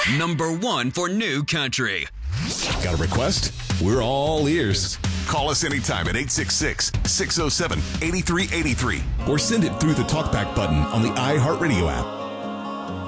#1 for new country. Got a request? We're all ears. Call us anytime at 866-607-8383. Or send it through the TalkBack button on the iHeartRadio app.